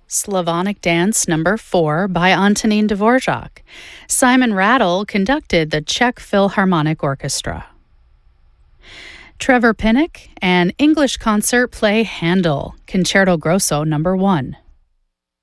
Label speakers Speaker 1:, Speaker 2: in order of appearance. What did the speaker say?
Speaker 1: Slavonic Dance No. 4 by Antonín Dvorak. Simon Rattle conducted the Czech Philharmonic Orchestra. Trevor Pinnock, an English concert play Handel, Concerto Grosso No. 1.